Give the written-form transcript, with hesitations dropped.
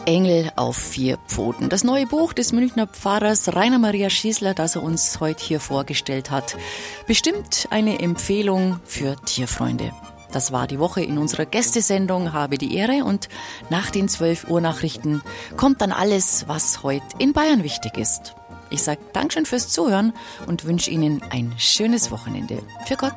Engel auf 4 Pfoten. Das neue Buch des Münchner Pfarrers Rainer Maria Schießler, das er uns heute hier vorgestellt hat. Bestimmt eine Empfehlung für Tierfreunde. Das war die Woche in unserer Gästesendung Habe die Ehre und nach den 12 Uhr Nachrichten kommt dann alles, was heute in Bayern wichtig ist. Ich sage Dankeschön fürs Zuhören und wünsche Ihnen ein schönes Wochenende. Für Gott.